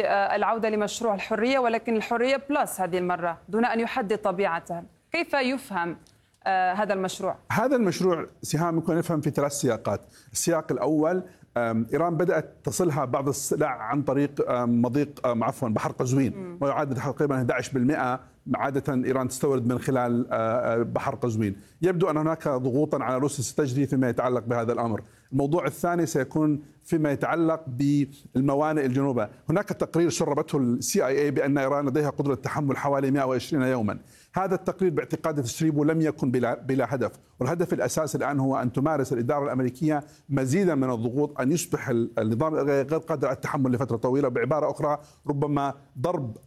بالعودة لمشروع الحرية، ولكن الحرية بلس هذه المرة دون أن يحدد طبيعته. كيف يفهم هذا المشروع؟ هذا المشروع سهام ممكن نفهم في 3 سياقات. السياق الأول، إيران بدأت تصلها بعض السلع عن طريق بحر قزوين، ويعادل تقريبا 11% عادة إيران تستورد من خلال بحر قزوين. يبدو أن هناك ضغوطا على روسيا ستجري فيما يتعلق بهذا الأمر. الموضوع الثاني سيكون فيما يتعلق بالموانئ الجنوبة. هناك تقرير سربته CIA بأن إيران لديها قدرة تحمل حوالي 120 يوما. هذا التقرير باعتقاد تسريبه لم يكن بلا هدف، والهدف الأساسي الآن هو أن تمارس الإدارة الأمريكية مزيدا من الضغوط أن يصبح النظام غير قادر على التحمل لفترة طويلة. بعبارة أخرى، ربما ضرب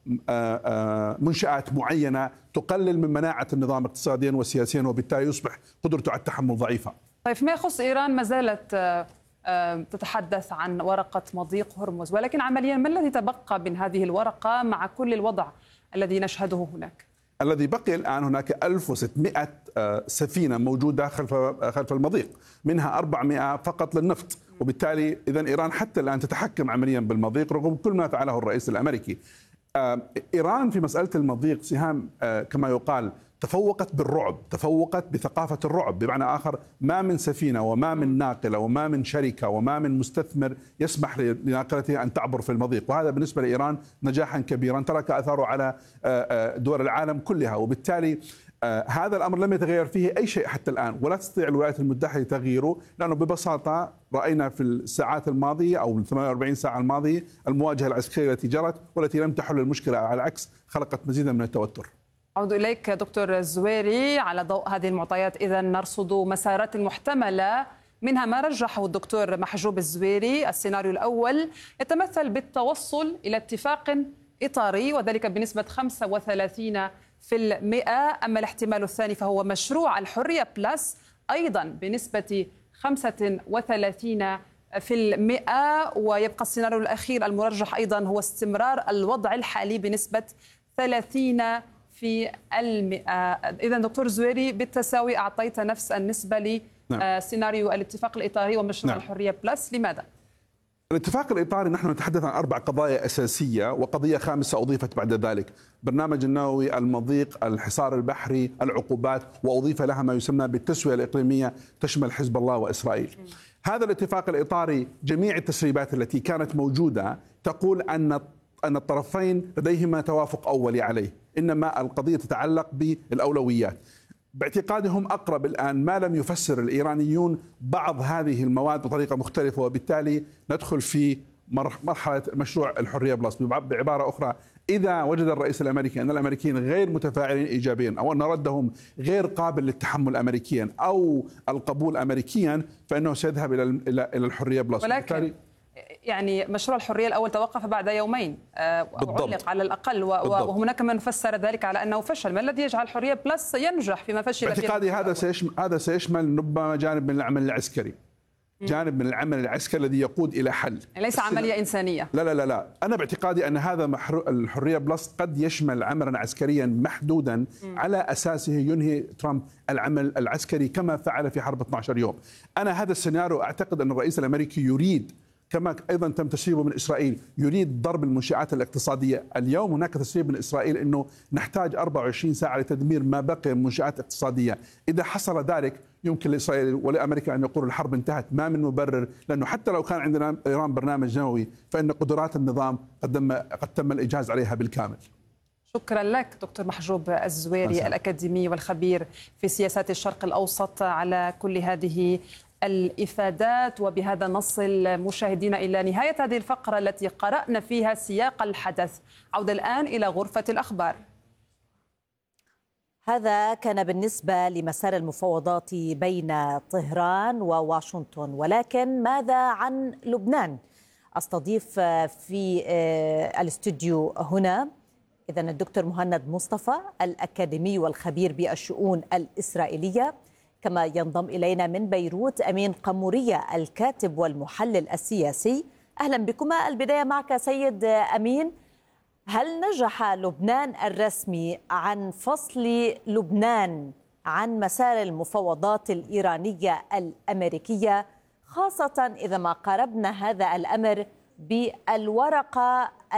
منشآت معينة تقلل من مناعة النظام اقتصاديا وسياسيا، وبالتالي يصبح قدرته على التحمل ضعيفة. طيب، فيما يخص إيران ما زالت تتحدث عن ورقة مضيق هرمز، ولكن عمليا ما الذي تبقى من هذه الورقة مع كل الوضع الذي نشهده هناك؟ الذي بقي الآن هناك 1600 سفينة موجودة خلف المضيق، منها 400 فقط للنفط، وبالتالي إذن إيران حتى الآن تتحكم عمليا بالمضيق رغم كل ما فعله الرئيس الأمريكي. إيران في مسألة المضيق سهام كما يقال تفوقت بالرعب، تفوقت بثقافة الرعب، بمعنى آخر ما من سفينة وما من ناقلة وما من شركة وما من مستثمر يسمح لناقلته أن تعبر في المضيق، وهذا بالنسبة لإيران نجاحا كبيرا ترك أثره على دول العالم كلها. وبالتالي هذا الأمر لم يتغير فيه أي شيء حتى الآن، ولا تستطيع الولايات المتحدة تغييره، لأنه ببساطة رأينا في الساعات الماضية أو 48 ساعة الماضية المواجهة العسكرية التي جرت والتي لم تحل المشكلة، على العكس خلقت مزيدا من التوتر. أعود إليك دكتور الزويري. على ضوء هذه المعطيات إذا نرصد مسارات محتملة، منها ما رجحه الدكتور محجوب الزويري. السيناريو الأول يتمثل بالتوصل إلى اتفاق إطاري، وذلك بنسبة 35%. أما الاحتمال الثاني فهو مشروع الحرية بلس، أيضا بنسبة 35%. ويبقى السيناريو الأخير المرجح أيضا هو استمرار الوضع الحالي بنسبة 30%. إذا دكتور زويري بالتساوي أعطيت نفس النسبة لسيناريو الاتفاق الإطاري ومشروع الحرية بلس. لماذا؟ الاتفاق الإطاري نحن نتحدث عن 4 قضايا أساسية، وقضية خامسة أضيفت بعد ذلك: برنامج النووي، المضيق، الحصار البحري، العقوبات، وأضيف لها ما يسمى بالتسوية الإقليمية تشمل حزب الله وإسرائيل. هذا الاتفاق الإطاري جميع التسريبات التي كانت موجودة تقول أن الطرفين لديهما توافق أولي عليه، إنما القضية تتعلق بالأولويات. باعتقادهم أقرب الآن ما لم يفسر الإيرانيون بعض هذه المواد بطريقة مختلفة، وبالتالي ندخل في مرحلة مشروع الحرية بلس. بعبارة أخرى، إذا وجد الرئيس الأمريكي أن الأمريكيين غير متفاعلين إيجابيا، أو أن ردهم غير قابل للتحمل أمريكيا أو القبول أمريكيا، فإنه سيذهب إلى الحرية بلس. ولكن يعني مشروع الحرية الأول توقف بعد يومين أو علق على الأقل، وهناك من فسر ذلك على أنه فشل. ما الذي يجعل الحرية بلس ينجح فيما فشل؟ باعتقادي هذا سيشمل ربما جانب من العمل العسكري، جانب من العمل العسكري الذي يقود إلى حل، ليس عملية إنسانية. لا. أنا باعتقادي أن هذا الحرية بلس قد يشمل عملا عسكريا محدودا على أساسه ينهي ترامب العمل العسكري كما فعل في حرب 12 يوم. أنا هذا السيناريو أعتقد أن الرئيس الأمريكي يريد، كما أيضا تم تسريبه من إسرائيل، يريد ضرب المنشآت الاقتصادية. اليوم هناك تسريب من إسرائيل أنه نحتاج 24 ساعة لتدمير ما بقي من منشآت اقتصادية. إذا حصل ذلك يمكن لإسرائيل ولأمريكا أن يقولوا الحرب انتهت، ما من مبرر، لأنه حتى لو كان عندنا إيران برنامج نووي فإن قدرات النظام قد تم الإجهاز عليها بالكامل. شكرا لك دكتور محجوب الزويري الأكاديمي والخبير في سياسات الشرق الأوسط على كل هذه الإفادات. وبهذا نصل مشاهدينا إلى نهاية هذه الفقرة التي قرأنا فيها سياق الحدث. عودة الآن إلى غرفة الأخبار. هذا كان بالنسبة لمسار المفاوضات بين طهران وواشنطن، ولكن ماذا عن لبنان؟ أستضيف في الاستوديو هنا إذن الدكتور مهند مصطفى الأكاديمي والخبير بالشؤون الإسرائيلية، كما ينضم إلينا من بيروت أمين قمورية الكاتب والمحلل السياسي. أهلا بكما. البداية معك سيد أمين، هل نجح لبنان الرسمي عن فصل لبنان عن مسار المفاوضات الإيرانية الأمريكية، خاصة إذا ما قاربنا هذا الأمر بالورقة